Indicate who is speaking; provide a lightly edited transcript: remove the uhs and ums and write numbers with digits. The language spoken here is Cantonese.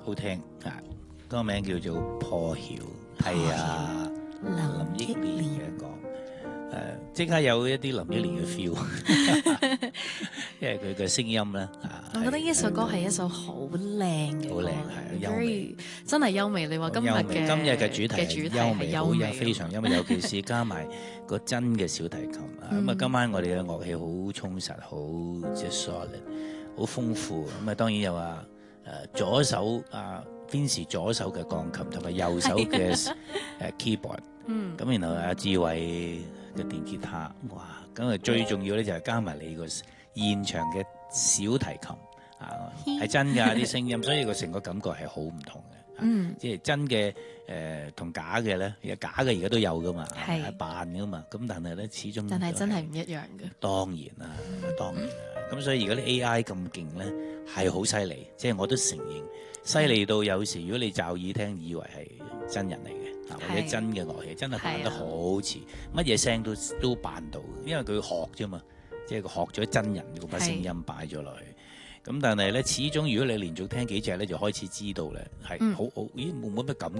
Speaker 1: 好聽啊！個名叫做《破曉》，係啊，林憶蓮嘅歌。即刻有一啲林憶蓮嘅 feel， 因為佢嘅聲音咧，
Speaker 2: 我覺得呢首歌係一首好靚嘅歌，
Speaker 1: 好靚係優美，
Speaker 2: 真係優美。你話今日嘅
Speaker 1: 主題係優美，好非常優美，尤其是加埋個真嘅小提琴咁啊！今晚我哋嘅樂器好充實，好即係 solid， 好豐富。咁啊，當然有左手Vincy 左手嘅鋼琴同埋右手嘅keyboard， 咁然後阿志偉嘅電吉他，哇！咁啊最重要咧就係加埋你個現場嘅小提琴係真㗎啲聲音，所以個成個感覺係好唔同嘅。即係真嘅同假嘅咧，假嘅而家都有噶嘛，扮噶嘛。咁但係咧始終但係
Speaker 2: 真係唔一樣嘅。
Speaker 1: 當然啦，當然啦。咁所以而家啲 AI 咁勁咧，係好犀利。即係我都承認，犀利到有時如果你驟耳聽，以為係真人嚟嘅。或者真嘅樂器真係扮得好似乜嘢聲都扮到，因為佢學啫嘛，即係佢學咗真人嗰把聲音擺咗落去。咁但係咧，始終如果你連續聽幾隻咧，就開始知道咧係好咦冇乜感覺。